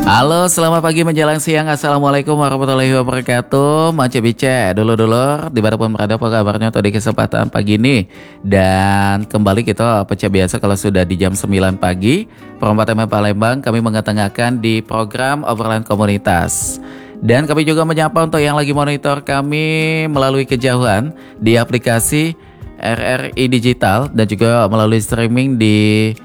Halo, selamat pagi menjelang siang. Assalamualaikum warahmatullahi wabarakatuh. Mace bice, dulur-dulur dimanapun berada, apa kabarnya untuk di kesempatan pagi ini. Dan kembali kita pecah biasa kalau sudah di jam 9 pagi Perompak FM Palembang, kami mengetengahkan di program Obrolan Komunitas. Dan kami juga menyapa untuk yang lagi monitor kami melalui kejauhan di aplikasi RRI Digital dan juga melalui streaming di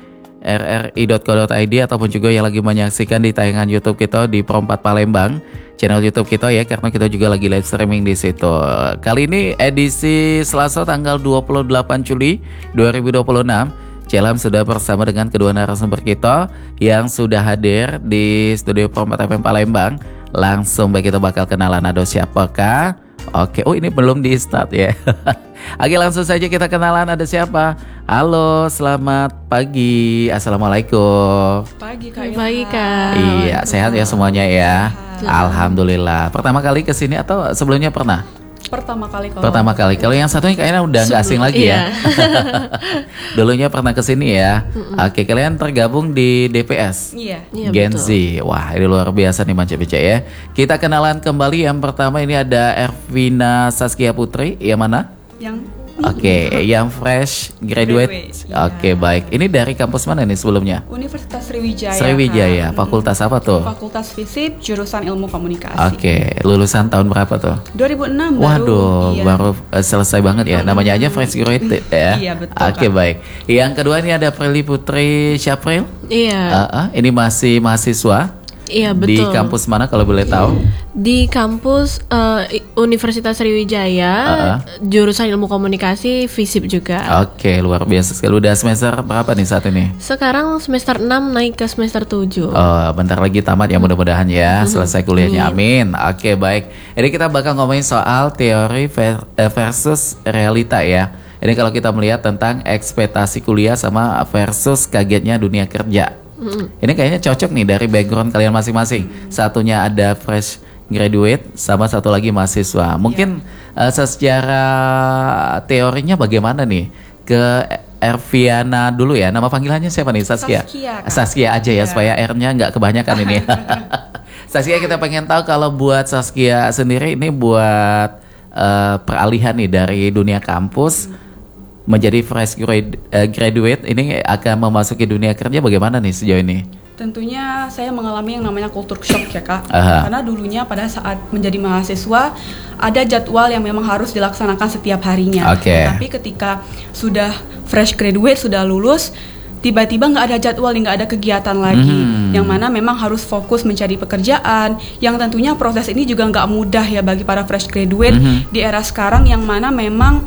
rri.co.id ataupun juga yang lagi menyaksikan di tayangan YouTube kita di Perompak Palembang, channel YouTube kita ya, karena kita juga lagi live streaming di situ. Kali ini edisi Selasa tanggal 28 Juli 2026. Celam sudah bersama dengan kedua narasumber kita yang sudah hadir di studio Perompak FM Palembang. Langsung baik kita bakal kenalan, ada siapakah? Oke, ini belum di start ya. Oke, langsung saja kita kenalan, ada siapa? Halo, selamat pagi. Assalamualaikum. Pagi Kak. Pagi Kak. Iya, sehat ya semuanya ya. Alhamdulillah. Pertama kali kesini atau sebelumnya pernah? Pertama kali kalau. Pertama kali. Kalau yang satunya kayaknya udah nggak asing lagi ya. Dulunya pernah kesini ya. Oke, kalian tergabung di DPS. Iya. Gen Z. Wah, ini luar biasa nih Manca Bica ya. Kita kenalan kembali. Yang pertama ini ada Ervina Saskia Putri. Yang mana? Oke, yang fresh graduate. Oke, baik. Ini dari kampus mana nih sebelumnya? Universitas Sriwijaya. Sriwijaya. Fakultas apa tuh? Fakultas Fisip, jurusan Ilmu Komunikasi. Oke, lulusan tahun berapa tuh? 2006 Waduh, iya. baru selesai banget ya. Namanya aja fresh graduate ya. Iya, betul. Oke, baik. Yang kedua ini ada Prilly Putri Syapril. Iya. Ini masih mahasiswa. Iya, Di betul. kampus mana kalau boleh tahu? Di kampus Universitas Sriwijaya, jurusan Ilmu Komunikasi, Fisip juga. Oke, luar biasa sekali. Udah semester berapa nih saat ini? Sekarang semester 6 naik ke semester 7. Oh, bentar lagi tamat ya, mudah-mudahan ya selesai kuliahnya. Amin. Oke, baik. Ini kita bakal ngomongin soal teori versus realita ya. Ini kalau kita melihat tentang ekspektasi kuliah sama versus kagetnya dunia kerja. Ini kayaknya cocok nih dari background kalian masing-masing. Satunya ada fresh graduate, sama satu lagi mahasiswa. Mungkin secara teorinya bagaimana nih? Ke Erviana dulu ya. Nama panggilannya siapa nih? Saskia. Saskia aja ya, supaya R-nya nggak kebanyakan ini. Saskia, kita pengen tahu kalau buat Saskia sendiri ini buat peralihan nih dari dunia kampus menjadi fresh graduate ini akan memasuki dunia kerja, bagaimana nih sejauh ini? Tentunya saya mengalami yang namanya culture shock ya Kak. Karena dulunya pada saat menjadi mahasiswa ada jadwal yang memang harus dilaksanakan setiap harinya. Tapi ketika sudah fresh graduate, sudah lulus, tiba-tiba nggak ada jadwal, nggak ada kegiatan lagi, yang mana memang harus fokus mencari pekerjaan, yang tentunya proses ini juga nggak mudah ya bagi para fresh graduate di era sekarang, yang mana memang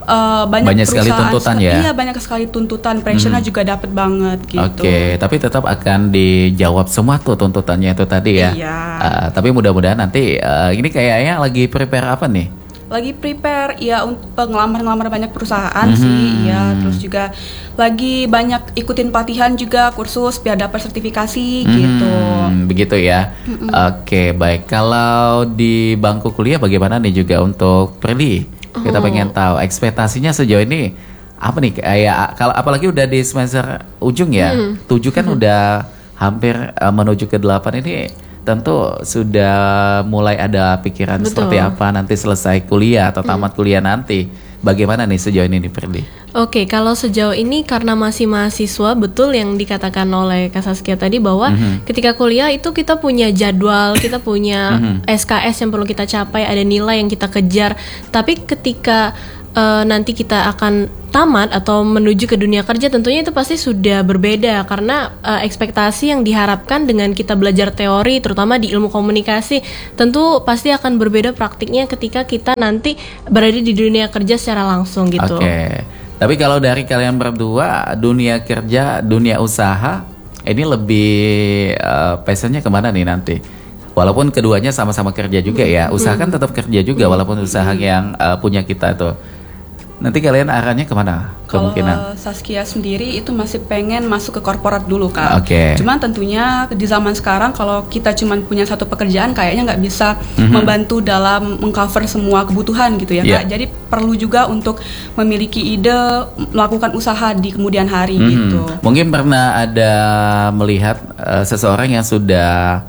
banyak sekali tuntutan ya. Iya, banyak sekali tuntutan, pressure-nya juga dapat banget gitu. Oke, tapi tetap akan dijawab semua tuh tuntutannya itu tadi ya. Iya. Tapi mudah-mudahan nanti ini kayaknya lagi prepare apa nih? Lagi prepare ya untuk ngelamar banyak perusahaan sih, ya. Terus juga lagi banyak ikutin pelatihan juga, kursus biar dapat sertifikasi gitu. Begitu ya. Oke, baik. Kalau di bangku kuliah bagaimana nih juga untuk Prilly? Kita pengen tahu ekspektasinya sejauh ini apa nih, kayak kalau apalagi udah di semester ujung ya. 7 kan udah hampir menuju ke 8 ini, tentu sudah mulai ada pikiran seperti apa nanti selesai kuliah atau tamat kuliah nanti. Bagaimana nih sejauh ini nih Prilly? Oke, kalau sejauh ini karena masih mahasiswa, betul yang dikatakan oleh Kak Saskia tadi bahwa ketika kuliah itu kita punya jadwal, kita punya SKS yang perlu kita capai, ada nilai yang kita kejar. Tapi ketika nanti kita akan tamat atau menuju ke dunia kerja, tentunya itu pasti sudah berbeda karena ekspektasi yang diharapkan dengan kita belajar teori, terutama di ilmu komunikasi, tentu pasti akan berbeda praktiknya ketika kita nanti berada di dunia kerja secara langsung gitu. Oke. Tapi kalau dari kalian berdua, dunia kerja, dunia usaha, ini lebih passionnya kemana nih nanti? Walaupun keduanya sama-sama kerja juga ya, usaha kan tetap kerja juga walaupun usaha yang punya kita tuh. Nanti kalian arahnya kemana? Kemungkinan. Kalau Saskia sendiri itu masih pengen masuk ke korporat dulu Kak. Oke. Cuman tentunya di zaman sekarang kalau kita cuman punya satu pekerjaan kayaknya nggak bisa membantu dalam mengcover semua kebutuhan gitu ya Kak. Jadi perlu juga untuk memiliki ide melakukan usaha di kemudian hari gitu. Mungkin pernah ada melihat seseorang yang sudah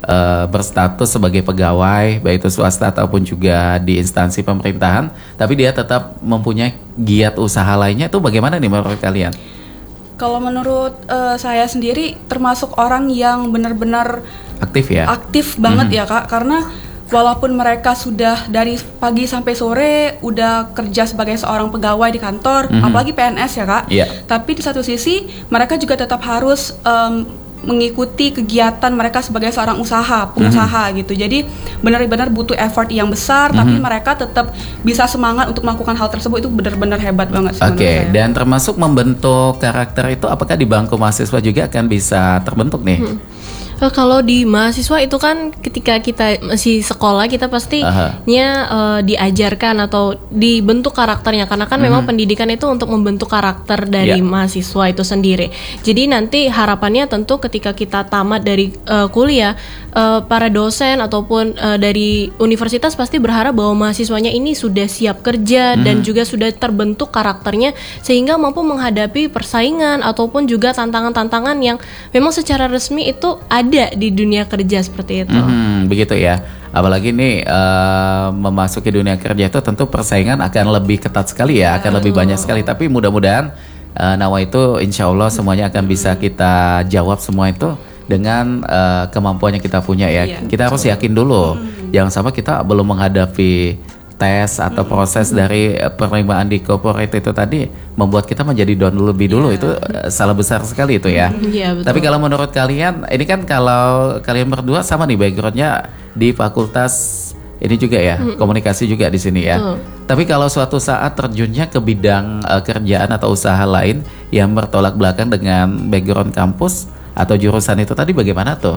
berstatus sebagai pegawai, baik itu swasta ataupun juga di instansi pemerintahan, tapi dia tetap mempunyai giat usaha lainnya, itu bagaimana nih menurut kalian? Kalau menurut saya sendiri termasuk orang yang benar-benar aktif ya? Aktif banget ya Kak, karena walaupun mereka sudah dari pagi sampai sore udah kerja sebagai seorang pegawai di kantor, apalagi PNS ya Kak, tapi di satu sisi mereka juga tetap harus mengikuti kegiatan mereka sebagai seorang pengusaha gitu. Jadi benar-benar butuh effort yang besar, tapi mereka tetap bisa semangat untuk melakukan hal tersebut. Itu benar-benar hebat banget sih menurut saya. Dan termasuk membentuk karakter itu, apakah di bangku mahasiswa juga akan bisa terbentuk nih? Kalau di mahasiswa itu kan ketika kita masih sekolah, kita pastinya diajarkan atau dibentuk karakternya, karena kan memang pendidikan itu untuk membentuk karakter dari mahasiswa itu sendiri. Jadi nanti harapannya tentu ketika kita tamat dari kuliah, para dosen ataupun dari universitas pasti berharap bahwa mahasiswanya ini sudah siap kerja dan juga sudah terbentuk karakternya sehingga mampu menghadapi persaingan ataupun juga tantangan-tantangan yang memang secara resmi itu ada di dunia kerja seperti itu. Begitu ya. Apalagi nih memasuki dunia kerja itu tentu persaingan akan lebih ketat sekali ya, akan lebih banyak sekali. Tapi mudah-mudahan Nawa itu insya Allah semuanya akan bisa kita jawab semua itu dengan kemampuan yang kita punya ya. Kita harus yakin dulu. Jangan sampai kita belum menghadapi tes atau proses dari penerimaan di corporate itu tadi membuat kita menjadi down lebih dulu. Itu salah besar sekali itu ya. Tapi kalau menurut kalian, ini kan kalau kalian berdua sama nih backgroundnya di fakultas ini juga ya, komunikasi juga di sini ya. Tapi kalau suatu saat terjunnya ke bidang kerjaan atau usaha lain yang bertolak belakang dengan background kampus atau jurusan itu tadi, bagaimana tuh?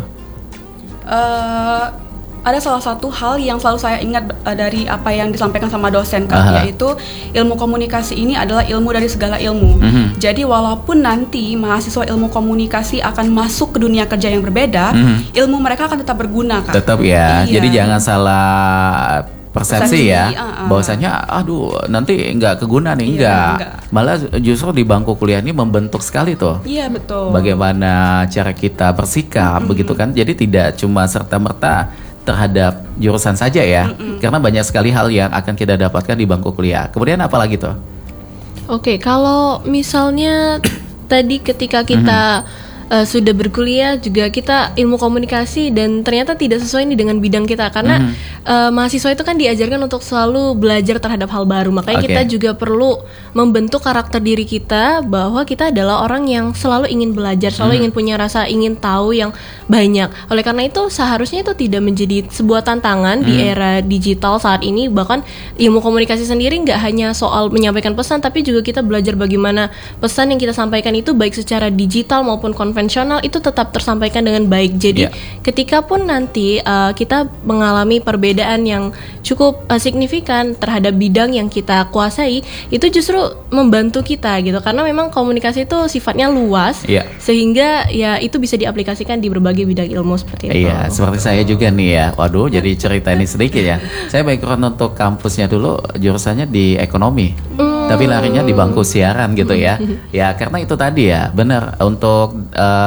Ada salah satu hal yang selalu saya ingat dari apa yang disampaikan sama dosen Kak, yaitu ilmu komunikasi ini adalah ilmu dari segala ilmu. Jadi walaupun nanti mahasiswa ilmu komunikasi akan masuk ke dunia kerja yang berbeda, ilmu mereka akan tetap berguna Kak. Tetap ya. Jadi jangan salah persepsi ya, bahwasanya aduh nanti nggak keguna nih, enggak. Malah justru di bangku kuliah ini membentuk sekali tuh. Iya betul. Bagaimana cara kita bersikap begitu kan. Jadi tidak cuma serta-merta terhadap jurusan saja ya, karena banyak sekali hal yang akan kita dapatkan di bangku kuliah. Kemudian apa lagi tuh? Oke, kalau misalnya tadi ketika kita sudah berkuliah juga kita ilmu komunikasi dan ternyata tidak sesuai nih dengan bidang kita, karena mahasiswa itu kan diajarkan untuk selalu belajar terhadap hal baru. Makanya kita juga perlu membentuk karakter diri kita bahwa kita adalah orang yang selalu ingin belajar, selalu ingin punya rasa ingin tahu yang banyak. Oleh karena itu seharusnya itu tidak menjadi sebuah tantangan di era digital saat ini. Bahkan ilmu komunikasi sendiri nggak hanya soal menyampaikan pesan, tapi juga kita belajar bagaimana pesan yang kita sampaikan itu baik secara digital maupun konvensional itu tetap tersampaikan dengan baik. Jadi ketika pun nanti kita mengalami perbedaan yang cukup signifikan terhadap bidang yang kita kuasai, itu justru membantu kita gitu, karena memang komunikasi itu sifatnya luas, sehingga ya itu bisa diaplikasikan di berbagai bidang ilmu seperti itu. Iya, seperti saya juga nih ya. Waduh, jadi cerita ini sedikit ya. Saya background untuk kampusnya dulu jurusannya di ekonomi, tapi larinya di bangku siaran gitu ya. Ya karena itu tadi ya, benar untuk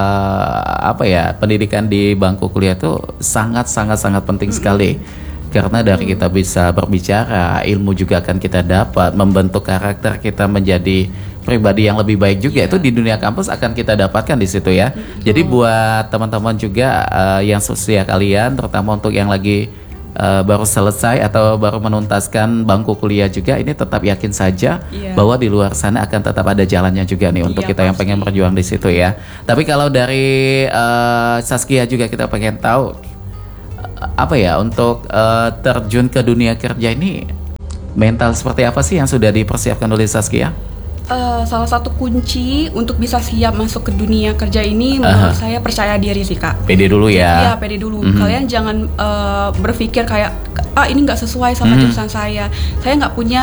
pendidikan di bangku kuliah itu sangat penting sekali. Karena dari kita bisa berbicara, ilmu juga akan kita dapat, membentuk karakter kita menjadi pribadi yang lebih baik juga. Itu di dunia kampus akan kita dapatkan di situ ya. Jadi buat teman-teman juga yang seusia kalian, terutama untuk yang lagi baru selesai atau baru menuntaskan bangku kuliah juga, ini tetap yakin saja bahwa di luar sana akan tetap ada jalannya juga nih untuk kita yang pengen berjuang di situ ya. Tapi kalau dari Saskia juga kita pengen tahu untuk terjun ke dunia kerja ini mental seperti apa sih yang sudah dipersiapkan oleh Saskia? Salah satu kunci untuk bisa siap masuk ke dunia kerja ini menurut saya percaya diri sih Kak. Pede dulu ya. Iya, pede dulu. Kalian jangan berpikir kayak ini nggak sesuai sama jurusan saya nggak punya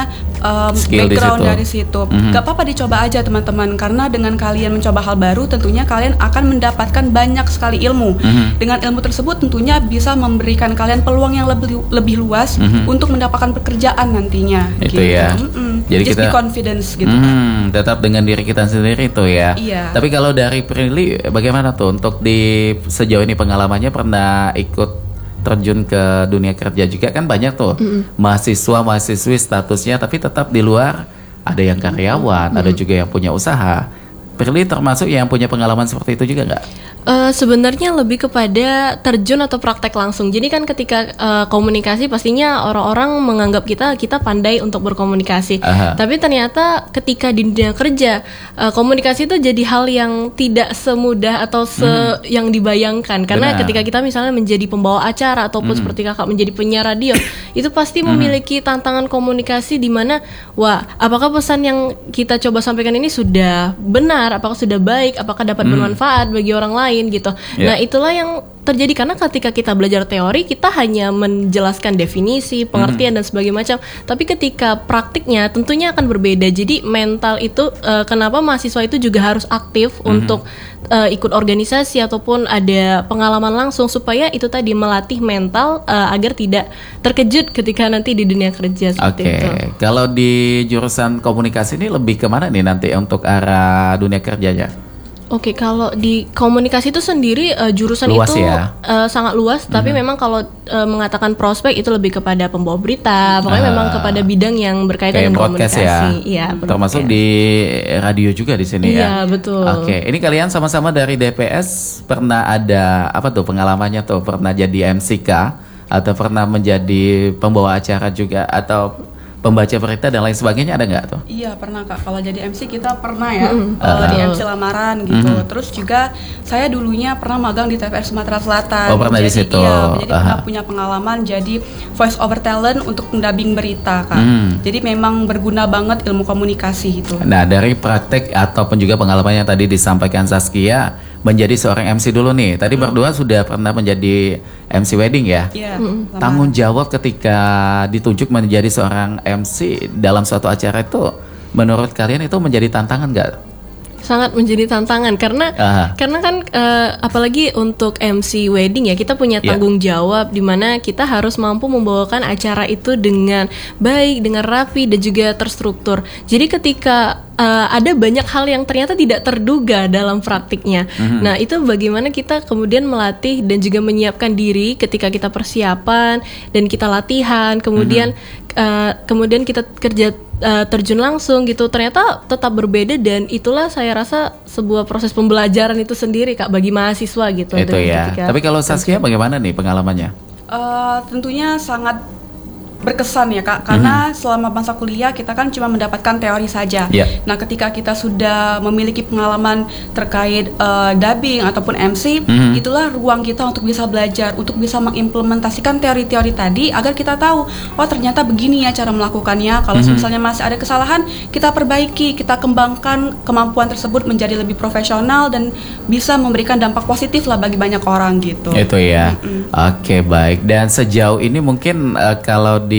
background dari situ. Gak apa-apa dicoba aja teman-teman, karena dengan kalian mencoba hal baru tentunya kalian akan mendapatkan banyak sekali ilmu. Dengan ilmu tersebut tentunya bisa memberikan kalian peluang yang lebih luas untuk mendapatkan pekerjaan nantinya. Itu gitu ya. Jadi just kita be confidence gitu. Tetap dengan diri kita sendiri itu ya. Iya. Tapi kalau dari Prilly bagaimana tuh untuk di sejauh ini pengalamannya, pernah ikut terjun ke dunia kerja juga kan banyak tuh mahasiswa-mahasiswi statusnya tapi tetap di luar, ada yang karyawan, ada juga yang punya usaha. Prilly termasuk yang punya pengalaman seperti itu juga nggak? Sebenarnya lebih kepada terjun atau praktek langsung. Jadi kan ketika komunikasi pastinya orang-orang menganggap kita pandai untuk berkomunikasi. Tapi ternyata ketika di dunia kerja komunikasi itu jadi hal yang tidak semudah atau yang dibayangkan. Karena ketika kita misalnya menjadi pembawa acara ataupun seperti kakak menjadi penyiar radio, itu pasti memiliki tantangan komunikasi di mana apakah pesan yang kita coba sampaikan ini sudah benar, apakah sudah baik, apakah dapat bermanfaat bagi orang lain gitu. Nah, itulah yang terjadi karena ketika kita belajar teori kita hanya menjelaskan definisi, pengertian dan sebagainya macam. Tapi ketika praktiknya tentunya akan berbeda. Jadi mental itu kenapa mahasiswa itu juga harus aktif untuk ikut organisasi ataupun ada pengalaman langsung supaya itu tadi melatih mental agar tidak terkejut ketika nanti di dunia kerja seperti itu. Kalau di jurusan komunikasi ini lebih kemana nih nanti untuk arah dunia kerjanya? Kalau di komunikasi itu sendiri jurusan luas itu sangat luas, tapi memang kalau mengatakan prospek itu lebih kepada pembawa berita, pokoknya memang kepada bidang yang berkaitan dengan komunikasi. Iya, termasuk di radio juga di sini ya. Iya, betul. Ini kalian sama-sama dari DPS pernah ada apa tuh pengalamannya tuh? Pernah jadi MCK atau pernah menjadi pembawa acara juga atau pembaca berita dan lain sebagainya, ada nggak tuh? Iya pernah Kak, kalau jadi MC kita pernah ya di MC lamaran gitu. Terus juga saya dulunya pernah magang di TVR Sumatera Selatan. Pernah di situ. Iya, jadi pernah punya pengalaman jadi voice over talent untuk mendubbing berita Kak. Jadi memang berguna banget ilmu komunikasi itu. Nah, dari praktek ataupun juga pengalaman yang tadi disampaikan Saskia menjadi seorang MC dulu nih. Tadi berdua sudah pernah menjadi MC wedding ya? Iya. Tanggung jawab ketika ditunjuk menjadi seorang MC dalam suatu acara itu, menurut kalian itu menjadi tantangan nggak? Sangat menjadi tantangan karena kan apalagi untuk MC wedding ya, kita punya tanggung jawab di mana kita harus mampu membawakan acara itu dengan baik, dengan rapi dan juga terstruktur. Jadi ketika ada banyak hal yang ternyata tidak terduga dalam praktiknya. Nah, itu bagaimana kita kemudian melatih dan juga menyiapkan diri ketika kita persiapan dan kita latihan, kemudian kita kerja terjun langsung gitu, ternyata tetap berbeda dan itulah saya rasa sebuah proses pembelajaran itu sendiri Kak bagi mahasiswa gitu. Itu ya. Tapi kalau Saskia bagaimana nih pengalamannya? Tentunya sangat berkesan ya Kak, karena selama masa kuliah kita kan cuma mendapatkan teori saja. Nah, ketika kita sudah memiliki pengalaman terkait dubbing ataupun MC, itulah ruang kita untuk bisa belajar, untuk bisa mengimplementasikan teori-teori tadi agar kita tahu, ternyata begini ya cara melakukannya. Kalau misalnya masih ada kesalahan, kita perbaiki, kita kembangkan kemampuan tersebut menjadi lebih profesional dan bisa memberikan dampak positif lah bagi banyak orang gitu. Itu ya. Oke, baik. Dan sejauh ini mungkin kalau di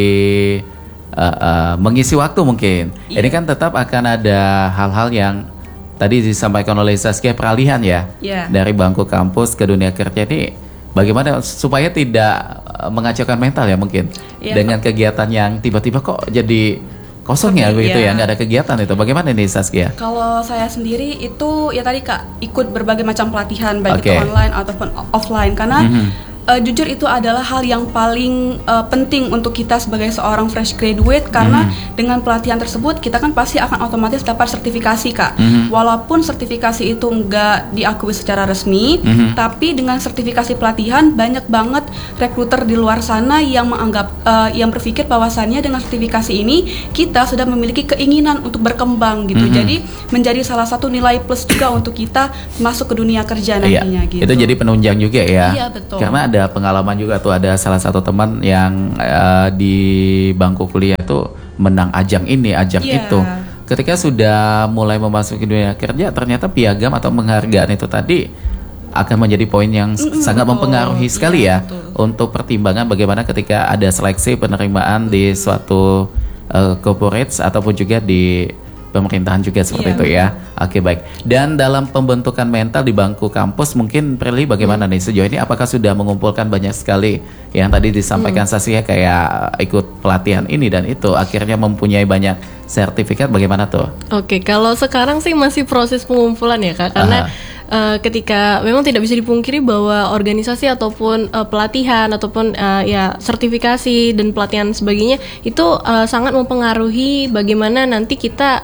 mengisi waktu mungkin ini kan tetap akan ada hal-hal yang tadi disampaikan oleh Saskia, peralihan ya dari bangku kampus ke dunia kerja ini, bagaimana supaya tidak mengacaukan mental ya mungkin dengan kegiatan yang tiba-tiba kok jadi kosong ya begitu ya, nggak ada kegiatan itu. Bagaimana nih Saskia? Kalau saya sendiri itu ya tadi Kak, ikut berbagai macam pelatihan baik itu online ataupun offline karena jujur itu adalah hal yang paling penting untuk kita sebagai seorang fresh graduate karena dengan pelatihan tersebut kita kan pasti akan otomatis dapat sertifikasi Kak. Walaupun sertifikasi itu nggak diakui secara resmi, tapi dengan sertifikasi pelatihan banyak banget rekruter di luar sana yang menganggap yang berpikir bahwasannya dengan sertifikasi ini kita sudah memiliki keinginan untuk berkembang gitu. Jadi menjadi salah satu nilai plus juga untuk kita masuk ke dunia kerja nantinya gitu. Itu jadi penunjang juga ya. Iya, betul. Karena ada pengalaman juga tuh, ada salah satu teman yang di bangku kuliah tuh menang ajang ini, ajang itu. Ketika sudah mulai memasuki dunia kerja, ternyata piagam atau penghargaan itu tadi akan menjadi poin yang sangat mempengaruhi sekali ya untuk pertimbangan bagaimana ketika ada seleksi penerimaan di suatu corporates ataupun juga di pemerintahan juga seperti itu ya. Oke, baik. Dan dalam pembentukan mental di bangku kampus mungkin Prilly bagaimana nih sejauh ini, apakah sudah mengumpulkan banyak sekali yang tadi disampaikan Saskia kayak ikut pelatihan ini dan itu akhirnya mempunyai banyak sertifikat, bagaimana tuh? Oke, kalau sekarang sih masih proses pengumpulan ya Kak, karena ketika memang tidak bisa dipungkiri bahwa organisasi ataupun pelatihan ataupun ya sertifikasi dan pelatihan sebagainya itu sangat mempengaruhi bagaimana nanti kita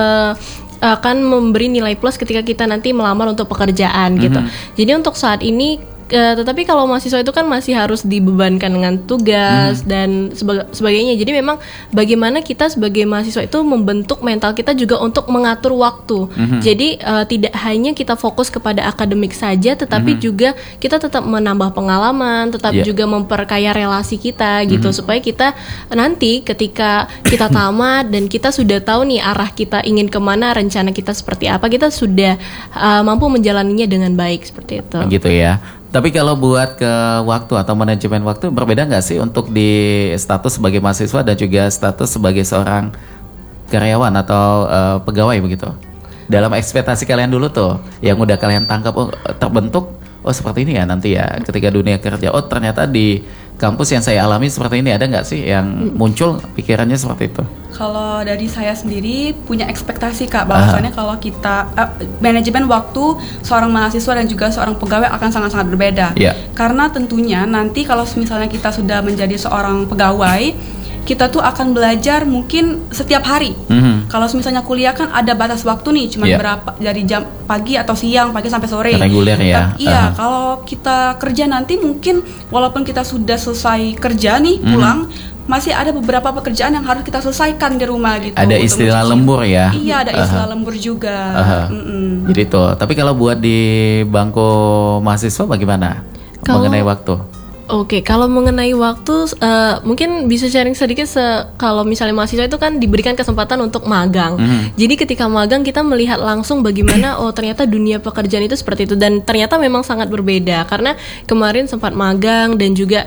akan memberi nilai plus ketika kita nanti melamar untuk pekerjaan gitu. Jadi untuk saat ini tetapi kalau mahasiswa itu kan masih harus dibebankan dengan tugas dan sebagainya. Jadi memang bagaimana kita sebagai mahasiswa itu membentuk mental kita juga untuk mengatur waktu. Jadi tidak hanya kita fokus kepada akademik saja, tetapi juga kita tetap menambah pengalaman, tetap juga memperkaya relasi kita gitu, supaya kita nanti ketika kita tamat dan kita sudah tahu nih arah kita ingin kemana, rencana kita seperti apa, kita sudah mampu menjalaninya dengan baik seperti itu. Gitu ya. Tapi kalau buat ke waktu atau manajemen waktu berbeda nggak sih untuk di status sebagai mahasiswa dan juga status sebagai seorang karyawan atau pegawai begitu? Dalam ekspektasi kalian dulu tuh, yang udah kalian tangkap, terbentuk, seperti ini ya nanti ya ketika dunia kerja. Ternyata di kampus yang saya alami seperti ini, ada nggak sih yang muncul pikirannya seperti itu? Kalau dari saya sendiri punya ekspektasi Kak, bahwasannya kalau kita manajemen waktu seorang mahasiswa dan juga seorang pegawai akan sangat-sangat berbeda. Karena tentunya nanti kalau misalnya kita sudah menjadi seorang pegawai, kita tuh akan belajar mungkin setiap hari. Kalau misalnya kuliah kan ada batas waktu nih, cuma berapa dari jam pagi atau siang, pagi sampai sore. Reguler ya. Iya, kalau kita kerja nanti mungkin walaupun kita sudah selesai kerja nih pulang, masih ada beberapa pekerjaan yang harus kita selesaikan di rumah gitu. Ada istilah lembur ya? Iya, ada istilah lembur juga. Jadi tuh, tapi kalau buat di bangku mahasiswa bagaimana mengenai waktu? Oke, kalau mengenai waktu mungkin bisa sharing sedikit kalau misalnya mahasiswa itu kan diberikan kesempatan untuk magang. Jadi ketika magang kita melihat langsung bagaimana ternyata dunia pekerjaan itu seperti itu, dan ternyata memang sangat berbeda. Karena kemarin sempat magang dan juga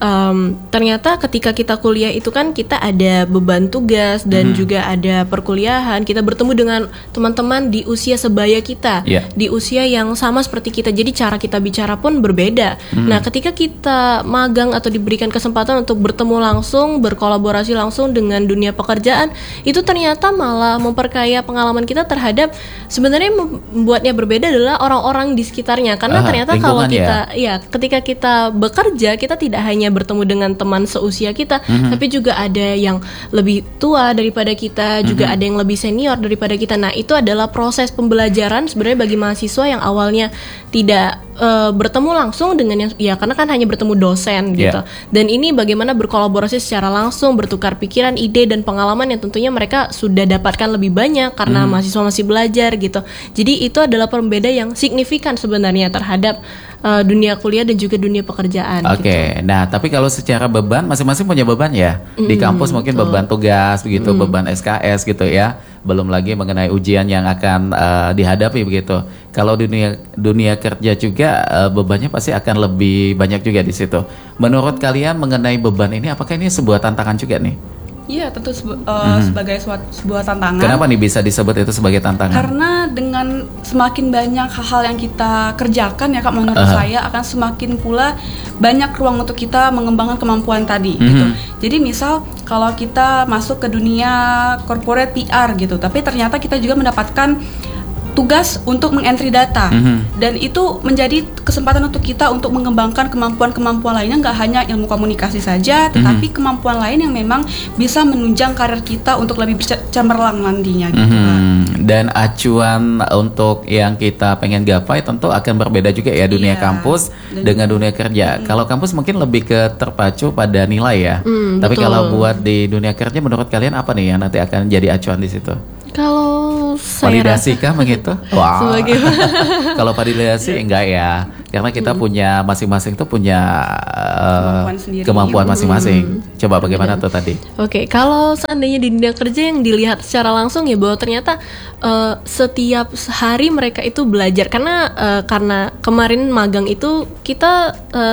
ternyata ketika kita kuliah itu kan kita ada beban tugas dan juga ada perkuliahan. Kita bertemu dengan teman-teman di usia sebaya kita, di usia yang sama seperti kita. Jadi cara kita bicara pun berbeda. Nah, ketika kita magang atau diberikan kesempatan untuk bertemu langsung, berkolaborasi langsung dengan dunia pekerjaan, itu ternyata malah memperkaya pengalaman kita terhadap sebenarnya membuatnya berbeda adalah orang-orang di sekitarnya. Karena ternyata kalau kita ketika kita bekerja, kita tidak hanya bertemu dengan teman seusia kita, tapi juga ada yang lebih tua daripada kita, juga ada yang lebih senior daripada kita. Nah, itu adalah proses pembelajaran sebenarnya bagi mahasiswa yang awalnya tidak bertemu langsung dengan yang karena kan hanya bertemu dosen gitu. Dan ini bagaimana berkolaborasi secara langsung, bertukar pikiran, ide dan pengalaman yang tentunya mereka sudah dapatkan lebih banyak karena mahasiswa masih belajar gitu. Jadi itu adalah pembeda yang signifikan sebenarnya terhadap dunia kuliah dan juga dunia pekerjaan. Oke. Nah, tapi kalau secara beban, masing-masing punya beban ya. Di kampus mungkin beban tugas begitu, beban SKS gitu ya. Belum lagi mengenai ujian yang akan dihadapi begitu. Kalau dunia kerja juga bebannya pasti akan lebih banyak juga di situ. Menurut kalian mengenai beban ini, apakah ini sebuah tantangan juga nih? Iya, tentu sebagai sebuah tantangan. Kenapa nih bisa disebut itu sebagai tantangan? Karena dengan semakin banyak hal-hal yang kita kerjakan ya Kak, menurut saya akan semakin pula banyak ruang untuk kita mengembangkan kemampuan tadi gitu. Jadi misal kalau kita masuk ke dunia corporate PR gitu, tapi ternyata kita juga mendapatkan tugas untuk mengentry data, dan itu menjadi kesempatan untuk kita untuk mengembangkan kemampuan-kemampuan lainnya, nggak hanya ilmu komunikasi saja, tetapi kemampuan lain yang memang bisa menunjang karir kita untuk lebih cemerlang nantinya gitu kan. Dan acuan untuk yang kita pengen gapai tentu akan berbeda juga ya, dunia kampus dengan dunia kerja. Kalau kampus mungkin lebih ke terpacu pada nilai ya, tapi kalau buat di dunia kerja menurut kalian apa nih yang nanti akan jadi acuan di situ? Kalau saya validasi kah begitu? Wow. Kalau validasi enggak ya, karena kita punya masing-masing tuh punya kemampuan masing-masing. Coba bagaimana tuh tadi? Oke, kalau seandainya di dunia kerja yang dilihat secara langsung ya bahwa ternyata setiap hari mereka itu belajar karena kemarin magang itu kita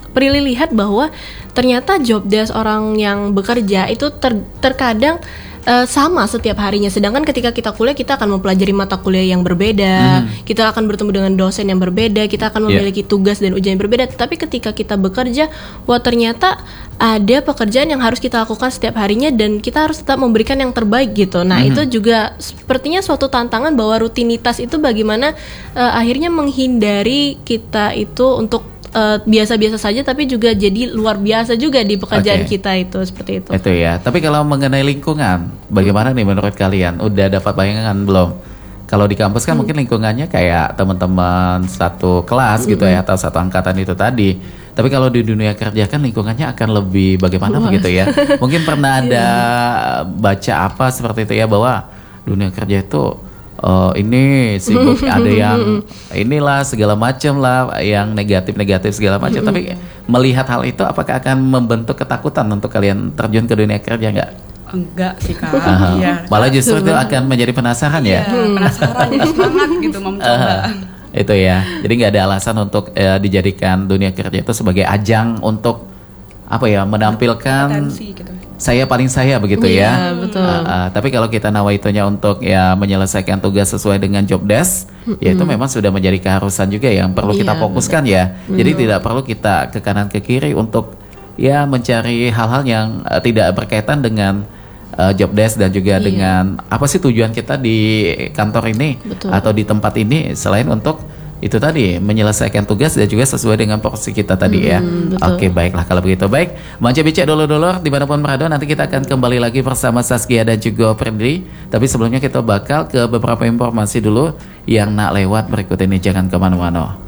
Prilly lihat bahwa ternyata job desk orang yang bekerja itu terkadang sama setiap harinya. Sedangkan ketika kita kuliah, kita akan mempelajari mata kuliah yang berbeda, kita akan bertemu dengan dosen yang berbeda, kita akan memiliki tugas dan ujian yang berbeda. Tapi ketika kita bekerja, wah ternyata ada pekerjaan yang harus kita lakukan setiap harinya dan kita harus tetap memberikan yang terbaik gitu. Nah itu juga sepertinya suatu tantangan bahwa rutinitas itu bagaimana akhirnya menghindari kita itu untuk biasa-biasa saja tapi juga jadi luar biasa juga di pekerjaan kita itu, seperti itu. Itu ya. Tapi kalau mengenai lingkungan, bagaimana nih menurut kalian? Udah dapat bayangan belum? Kalau di kampus kan mungkin lingkungannya kayak teman-teman satu kelas gitu ya, atau satu angkatan itu tadi. Tapi kalau di dunia kerja kan lingkungannya akan lebih bagaimana begitu ya? Mungkin pernah ada baca apa seperti itu ya, bahwa dunia kerja itu ini sibuk, ada yang inilah segala macam lah, yang negatif segala macam. Tapi melihat hal itu, apakah akan membentuk ketakutan untuk kalian terjun ke dunia kerja nggak? Enggak sih Kak. Iya. Malah justru itu akan menjadi penasaran ya. Penasaran, jadi semangat gitu mau mencoba. Itu ya. Jadi nggak ada alasan untuk dijadikan dunia kerja itu sebagai ajang untuk apa ya, menampilkan potensi, gitu. Saya paling saya begitu ya. Betul. Tapi kalau kita nawaitunya untuk ya menyelesaikan tugas sesuai dengan job desk, ya itu memang sudah menjadi keharusan juga yang perlu kita fokuskan ya. Jadi tidak perlu kita ke kanan ke kiri untuk ya mencari hal-hal yang tidak berkaitan dengan job desk dan juga dengan apa sih tujuan kita di kantor ini atau di tempat ini, selain untuk itu tadi menyelesaikan tugas dan juga sesuai dengan porsi kita tadi ya. Oke, baiklah kalau begitu. Baik, Manja Bicek dulu dimanapun berada, nanti kita akan kembali lagi bersama Saskia dan juga Prilly. Tapi sebelumnya kita bakal ke beberapa informasi dulu yang nak lewat berikut ini, jangan kemana-mana.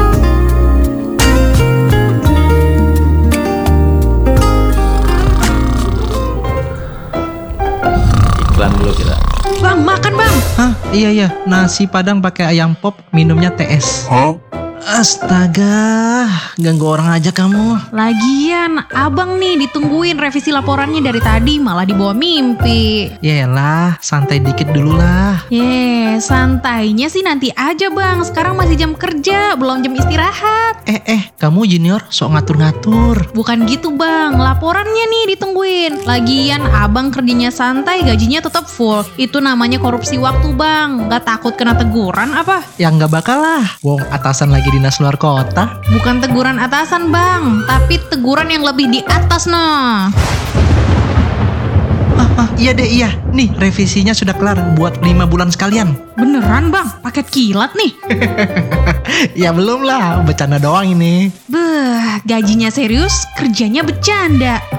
Iklan dulu kita. Bang, makan bang. Hah? Iya, nasi padang pakai ayam pop, minumnya TS. Astaga, ganggu orang aja kamu. Lagian, abang nih ditungguin revisi laporannya dari tadi, malah dibawa mimpi. Yaelah, santai dikit dulu lah. Santainya sih nanti aja bang, sekarang masih jam kerja, belum jam istirahat. Kamu junior sok ngatur-ngatur. Bukan gitu bang, laporannya nih ditungguin. Lagian abang kerjanya santai, gajinya tetap full. Itu namanya korupsi waktu bang, gak takut kena teguran apa? Ya nggak bakal lah, wong atasan lagi dinas luar kota. Bukan teguran atasan bang, tapi teguran yang lebih di atas noh. Iya deh, iya. Nih revisinya sudah kelar buat 5 bulan sekalian. Beneran bang, paket kilat nih. Ya belum lah, bercanda doang ini. Gajinya serius, kerjanya bercanda.